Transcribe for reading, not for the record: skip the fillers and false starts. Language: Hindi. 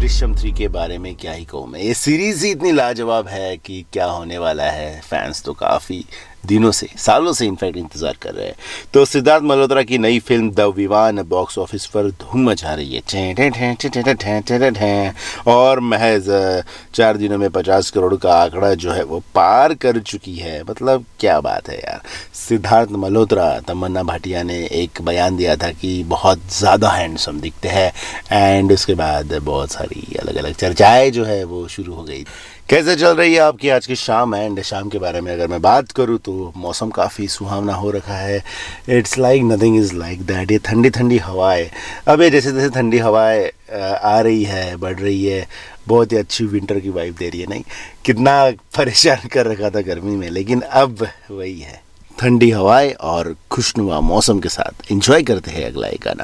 दृश्यम 3 के बारे में क्या ही कहूँ मैं। ये सीरीज ही इतनी लाजवाब है कि क्या होने वाला है, फैंस तो काफ़ी दिनों से, सालों से इनफैक्ट इंतज़ार कर रहे हैं। तो सिद्धार्थ मल्होत्रा की नई film the Vivaan box office पर धूम मचा रही है और महज 4 दिनों में 50 करोड़ का आंकड़ा जो है वो पार कर चुकी है। मतलब क्या बात है यार। सिद्धार्थ मल्होत्रा, तमन्ना भाटिया ने एक बयान दिया था कि बहुत ज़्यादा हैंडसम दिखते हैं एंड उसके बाद बहुत सारी अलग अलग चर्चाएं जो है वो शुरू हो गई। कैसे चल रही है आपकी आज की शाम? एंड शाम के बारे में अगर मैं बात करूँ तो मौसम काफ़ी सुहावना हो रखा है। It's like nothing is like that. ये ठंडी ठंडी हवाएं, अब ये जैसे जैसे ठंडी हवाएं आ रही है, बढ़ रही है, बहुत ही अच्छी विंटर की वाइब दे रही है। नहीं, कितना परेशान कर रखा था गर्मी में, लेकिन अब वही है, ठंडी हवाएं और खुशनुमा मौसम के साथ एंजॉय करते हैं अगला एक गाना।